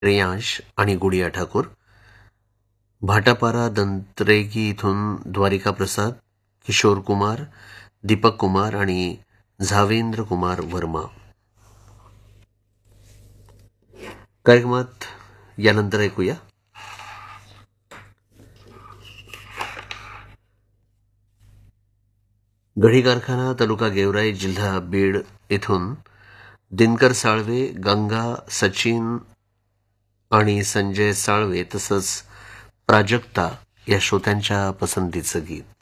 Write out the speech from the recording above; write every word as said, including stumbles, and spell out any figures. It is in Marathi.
श्रेयांश आणि गुडिया ठाकूर. भाटापारा दंतरेगी इथून द्वारिका प्रसाद, किशोर कुमार, दीपक कुमार आणि झावेंद्र कुमार वर्मा. कार्यक्रमात यानंतर ऐकूया गढी कारखाना तालुका गेवराई जिल्हा बीड येथून दिनकर साळवे, गंगा, सचिन आणि संजय साळवे तसंच प्राजक्ता या श्रोत्यांच्या पसंतीचं गीत.